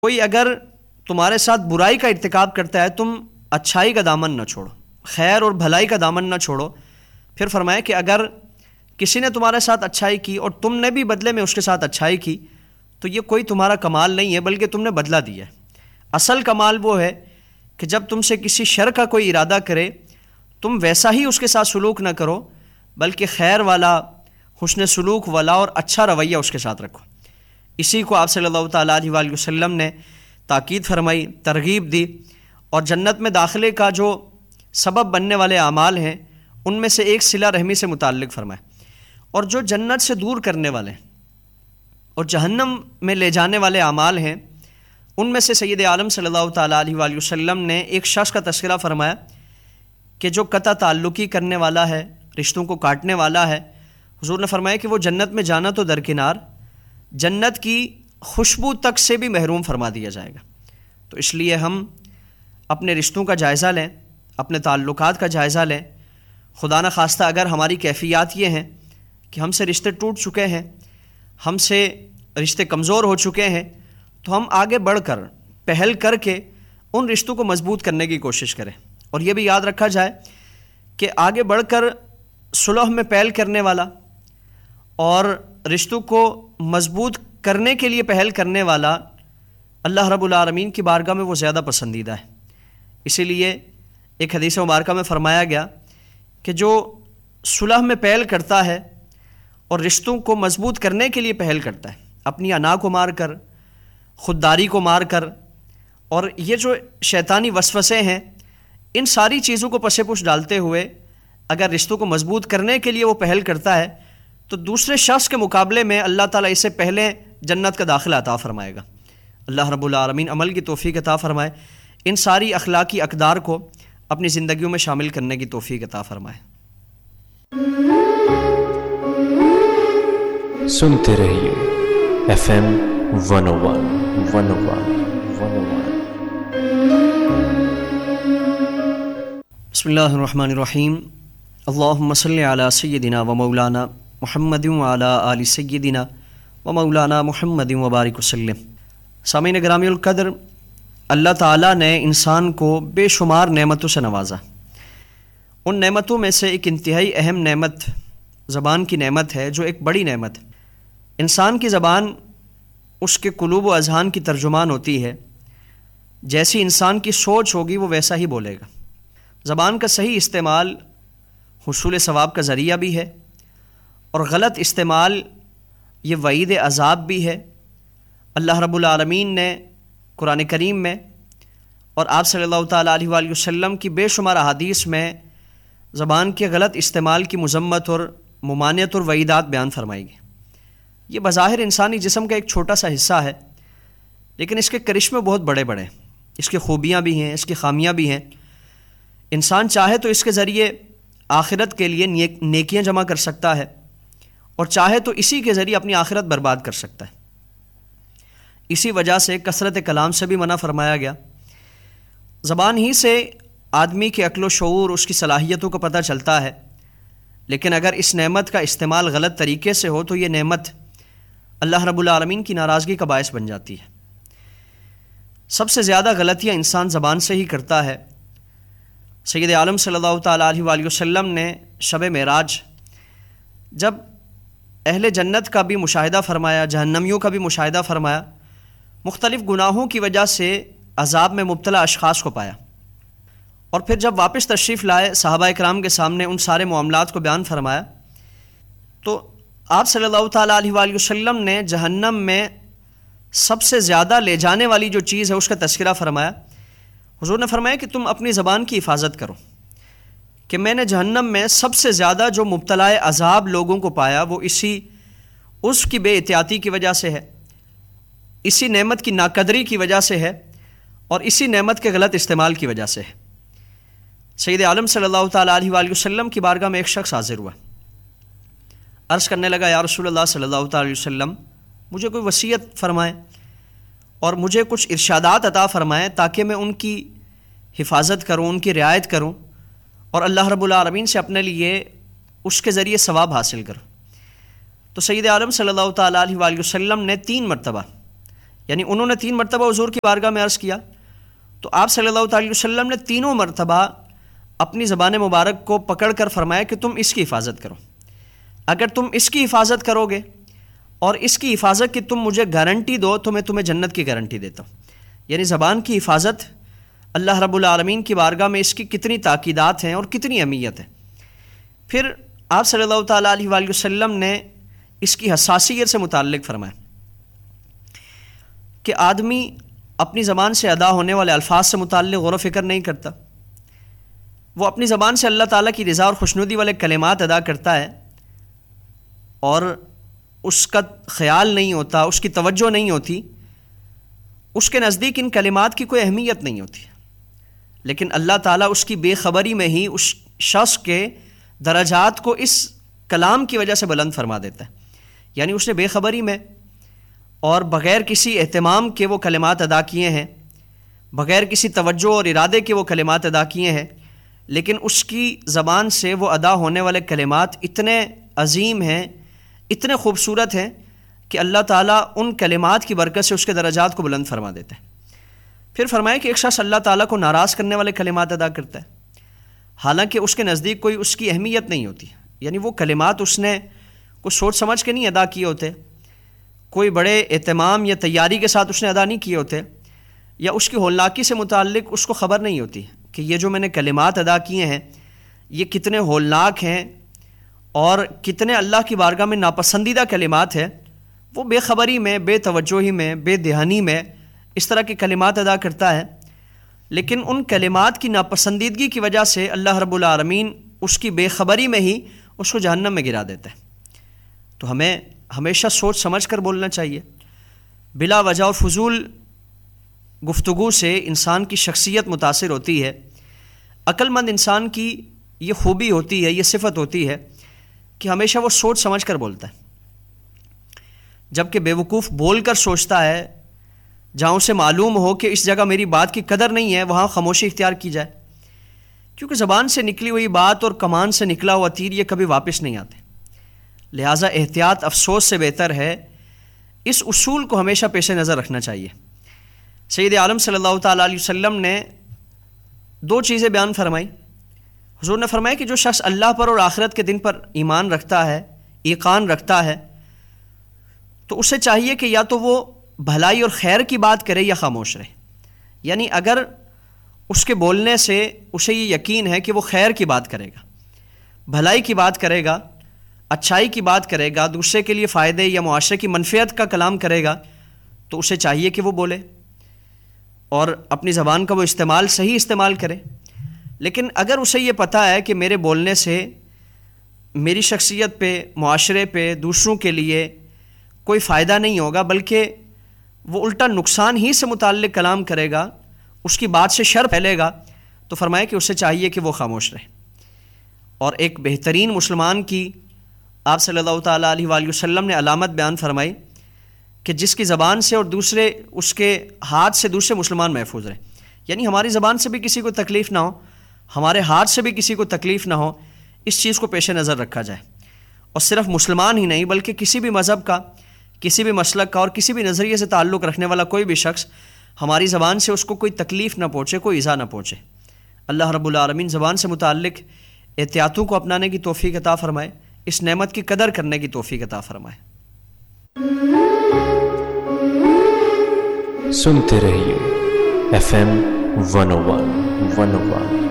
کوئی اگر تمہارے ساتھ برائی کا ارتکاب کرتا ہے تم اچھائی کا دامن نہ چھوڑو، خیر اور بھلائی کا دامن نہ چھوڑو۔ پھر فرمایا کہ اگر کسی نے تمہارے ساتھ اچھائی کی اور تم نے بھی بدلے میں اس کے ساتھ اچھائی کی تو یہ کوئی تمہارا کمال نہیں ہے بلکہ تم نے بدلہ دیا ہے۔ اصل کمال وہ ہے کہ جب تم سے کسی شر کا کوئی ارادہ کرے تم ویسا ہی اس کے ساتھ سلوک نہ کرو بلکہ خیر والا، حسن سلوک والا اور اچھا رویہ اس کے ساتھ رکھو۔ اسی کو آپ صلی اللہ تعالیٰ علیہ وآلہ وسلم نے تاکید فرمائی، ترغیب دی، اور جنت میں داخلے کا جو سبب بننے والے اعمال ہیں ان میں سے ایک صلہ رحمی سے متعلق فرمایا، اور جو جنت سے دور کرنے والے اور جہنم میں لے جانے والے اعمال ہیں ان میں سے سید عالم صلی اللہ تعالیٰ علیہ وآلہ وسلم نے ایک شخص کا تذکرہ فرمایا کہ جو قطع تعلقی کرنے والا ہے، رشتوں کو کاٹنے والا ہے۔ حضور نے فرمایا کہ وہ جنت میں جانا تو درکنار، جنت کی خوشبو تک سے بھی محروم فرما دیا جائے گا۔ تو اس لیے ہم اپنے رشتوں کا جائزہ لیں، اپنے تعلقات کا جائزہ لیں۔ خدا نخواستہ اگر ہماری کیفیات یہ ہیں کہ ہم سے رشتے ٹوٹ چکے ہیں، ہم سے رشتے کمزور ہو چکے ہیں، تو ہم آگے بڑھ کر پہل کر کے ان رشتوں کو مضبوط کرنے کی کوشش کریں۔ اور یہ بھی یاد رکھا جائے کہ آگے بڑھ کر صلح میں پہل کرنے والا اور رشتوں کو مضبوط کرنے کے لیے پہل کرنے والا اللہ رب العالمین کی بارگاہ میں وہ زیادہ پسندیدہ ہے۔ اسی لیے ایک حدیث مبارکہ میں فرمایا گیا کہ جو صلح میں پہل کرتا ہے اور رشتوں کو مضبوط کرنے کے لیے پہل کرتا ہے، اپنی انا کو مار کر، خودداری کو مار کر، اور یہ جو شیطانی وسوسے ہیں ان ساری چیزوں کو پس پش ڈالتے ہوئے اگر رشتوں کو مضبوط کرنے کے لیے وہ پہل کرتا ہے تو دوسرے شخص کے مقابلے میں اللہ تعالیٰ اسے پہلے جنت کا داخلہ عطا فرمائے گا۔ اللہ رب العالمین عمل کی توفیق عطا فرمائے، ان ساری اخلاقی اقدار کو اپنی زندگیوں میں شامل کرنے کی توفیق عطا فرمائے۔ سنتے رہیے FM 101 بسم اللہ الرحمن الرحیم۔ اللہم صلی علی سیدنا و مولانا محمد وعلی آل سیدنا و مولانا محمد وبارک وسلم۔ سامعین گرامی القدر، اللہ تعالیٰ نے انسان کو بے شمار نعمتوں سے نوازا۔ ان نعمتوں میں سے ایک انتہائی اہم نعمت زبان کی نعمت ہے، جو ایک بڑی نعمت ہے۔ انسان کی زبان اس کے قلوب و اذہان کی ترجمان ہوتی ہے، جیسی انسان کی سوچ ہوگی وہ ویسا ہی بولے گا۔ زبان کا صحیح استعمال حصول ثواب کا ذریعہ بھی ہے، اور غلط استعمال یہ وعید عذاب بھی ہے۔ اللہ رب العالمین نے قرآن کریم میں اور آپ صلی اللہ تعالیٰ علیہ وآلہ وسلم کی بے شمار احادیث میں زبان کے غلط استعمال کی مذمت اور ممانعت اور وعیدات بیان فرمائی گئی۔ یہ بظاہر انسانی جسم کا ایک چھوٹا سا حصہ ہے، لیکن اس کے کرشمے بہت بڑے بڑے ہیں، اس کی خوبیاں بھی ہیں، اس کی خامیاں بھی ہیں۔ انسان چاہے تو اس کے ذریعے آخرت کے لیے نیکیاں جمع کر سکتا ہے، اور چاہے تو اسی کے ذریعے اپنی آخرت برباد کر سکتا ہے۔ اسی وجہ سے کثرت کلام سے بھی منع فرمایا گیا۔ زبان ہی سے آدمی کے عقل و شعور، اس کی صلاحیتوں کا پتہ چلتا ہے، لیکن اگر اس نعمت کا استعمال غلط طریقے سے ہو تو یہ نعمت اللہ رب العالمین کی ناراضگی کا باعث بن جاتی ہے۔ سب سے زیادہ غلطیاں انسان زبان سے ہی کرتا ہے۔ سید عالم صلی اللہ تعالیٰ علیہ وآلہ وسلم نے شب معراج جب اہل جنت کا بھی مشاہدہ فرمایا، جہنمیوں کا بھی مشاہدہ فرمایا، مختلف گناہوں کی وجہ سے عذاب میں مبتلا اشخاص کو پایا، اور پھر جب واپس تشریف لائے صحابہ اکرام کے سامنے ان سارے معاملات کو بیان فرمایا، تو آپ صلی اللہ تعالیٰ علیہ وآلہ وسلم نے جہنم میں سب سے زیادہ لے جانے والی جو چیز ہے اس کا تذکرہ فرمایا۔ حضور نے فرمایا کہ تم اپنی زبان کی حفاظت کرو، کہ میں نے جہنم میں سب سے زیادہ جو مبتلا عذاب لوگوں کو پایا وہ اس کی بے احتیاطی کی وجہ سے ہے، اسی نعمت کی ناقدری کی وجہ سے ہے، اور اسی نعمت کے غلط استعمال کی وجہ سے ہے۔ سید عالم صلی اللہ تعالیٰ علیہ وآلہ وسلم کی بارگاہ میں ایک شخص حاضر ہوا، عرض کرنے لگا، یا رسول اللہ صلی اللہ تعالیٰ علیہ وسلم، مجھے کوئی وصیت فرمائیں اور مجھے کچھ ارشادات عطا فرمائیں تاکہ میں ان کی حفاظت کروں، ان کی رعایت کروں، اور اللہ رب العالمین سے اپنے لیے اس کے ذریعے ثواب حاصل کروں۔ تو سید عالم صلی اللہ تعالیٰ علیہ وآلہ وسلم نے 3 مرتبہ یعنی انہوں نے 3 مرتبہ حضور کی بارگاہ میں عرض کیا تو آپ صلی اللہ تعالی وسلم نے تینوں مرتبہ اپنی زبان مبارک کو پکڑ کر فرمایا کہ تم اس کی حفاظت کرو. اگر تم اس کی حفاظت کرو گے اور اس کی حفاظت کی تم مجھے گارنٹی دو تو میں تمہیں جنت کی گارنٹی دیتا ہوں. یعنی زبان کی حفاظت اللہ رب العالمین کی بارگاہ میں اس کی کتنی تاکیدات ہیں اور کتنی اہمیت ہے. پھر آپ صلی اللہ تعالیٰ علیہ وآلہ وسلم نے اس کی حساسیت سے متعلق فرمایا کہ آدمی اپنی زبان سے ادا ہونے والے الفاظ سے متعلق غور و فکر نہیں کرتا. وہ اپنی زبان سے اللہ تعالیٰ کی رضا اور خوشنودی والے کلمات ادا کرتا ہے اور اس کا خیال نہیں ہوتا، اس کی توجہ نہیں ہوتی، اس کے نزدیک ان کلمات کی کوئی اہمیت نہیں ہوتی. لیکن اللہ تعالیٰ اس کی بے خبری میں ہی اس شخص کے درجات کو اس کلام کی وجہ سے بلند فرما دیتا ہے. یعنی اس نے بے خبری میں اور بغیر کسی اہتمام کے وہ کلمات ادا کیے ہیں، بغیر کسی توجہ اور ارادے کے وہ کلمات ادا کیے ہیں، لیکن اس کی زبان سے وہ ادا ہونے والے کلمات اتنے عظیم ہیں، اتنے خوبصورت ہیں کہ اللہ تعالیٰ ان کلمات کی برکت سے اس کے درجات کو بلند فرما دیتا ہے. پھر فرمایا کہ ایک شخص اللہ تعالیٰ کو ناراض کرنے والے کلمات ادا کرتا ہے، حالانکہ اس کے نزدیک کوئی اس کی اہمیت نہیں ہوتی. یعنی وہ کلمات اس نے کچھ سوچ سمجھ کے نہیں ادا کیے ہوتے، کوئی بڑے اہتمام یا تیاری کے ساتھ اس نے ادا نہیں کیے ہوتے، یا اس کی ہولناکی سے متعلق اس کو خبر نہیں ہوتی کہ یہ جو میں نے کلمات ادا کیے ہیں یہ کتنے ہولناک ہیں اور کتنے اللہ کی بارگاہ میں ناپسندیدہ کلمات ہیں. وہ بے خبری میں، بے توجہی میں، بے دھیانی میں اس طرح کے کلمات ادا کرتا ہے، لیکن ان کلمات کی ناپسندیدگی کی وجہ سے اللہ رب العالمین اس کی بے خبری میں ہی اس کو جہنم میں گرا دیتا ہے. تو ہمیں ہمیشہ سوچ سمجھ کر بولنا چاہیے. بلا وجہ اور فضول گفتگو سے انسان کی شخصیت متاثر ہوتی ہے. عقل مند انسان کی یہ خوبی ہوتی ہے، یہ صفت ہوتی ہے کہ ہمیشہ وہ سوچ سمجھ کر بولتا ہے، جبکہ بے وقوف بول کر سوچتا ہے. جہاں اسے معلوم ہو کہ اس جگہ میری بات کی قدر نہیں ہے وہاں خاموشی اختیار کی جائے، کیونکہ زبان سے نکلی ہوئی بات اور کمان سے نکلا ہوا تیر یہ کبھی واپس نہیں آتے. لہٰذا احتیاط افسوس سے بہتر ہے. اس اصول کو ہمیشہ پیش نظر رکھنا چاہیے. سید عالم صلی اللہ تعالیٰ علیہ وسلم نے 2 چیزیں بیان فرمائی. حضور نے فرمایا کہ جو شخص اللہ پر اور آخرت کے دن پر ایمان رکھتا ہے، ایقان رکھتا ہے، تو اسے چاہیے کہ یا تو وہ بھلائی اور خیر کی بات کرے یا خاموش رہے. یعنی اگر اس کے بولنے سے اسے یہ یقین ہے کہ وہ خیر کی بات کرے گا، بھلائی کی بات کرے گا، اچھائی کی بات کرے گا، دوسرے کے لیے فائدے یا معاشرے کی منفعت کا کلام کرے گا، تو اسے چاہیے کہ وہ بولے اور اپنی زبان کا وہ استعمال صحیح استعمال کرے. لیکن اگر اسے یہ پتہ ہے کہ میرے بولنے سے میری شخصیت پہ، معاشرے پہ، دوسروں کے لیے کوئی فائدہ نہیں ہوگا بلکہ وہ الٹا نقصان ہی سے متعلق کلام کرے گا، اس کی بات سے شر پھیلے گا، تو فرمایا کہ اسے چاہیے کہ وہ خاموش رہے. اور ایک بہترین مسلمان کی آپ صلی اللہ تعالیٰ علیہ وآلہ وسلم نے علامت بیان فرمائی کہ جس کی زبان سے اور دوسرے اس کے ہاتھ سے دوسرے مسلمان محفوظ رہے. یعنی ہماری زبان سے بھی کسی کو تکلیف نہ ہو، ہمارے ہاتھ سے بھی کسی کو تکلیف نہ ہو، اس چیز کو پیش نظر رکھا جائے. اور صرف مسلمان ہی نہیں بلکہ کسی بھی مذہب کا، کسی بھی مسلک کا اور کسی بھی نظریے سے تعلق رکھنے والا کوئی بھی شخص ہماری زبان سے اس کو کوئی تکلیف نہ پہنچے، کوئی ایذا نہ پہنچے. اللہ رب العالمین زبان سے متعلق احتیاطوں کو اپنانے کی توفیق عطا فرمائے، اس نعمت کی قدر کرنے کی توفیق عطا فرمائے. سنتے رہیے FM 101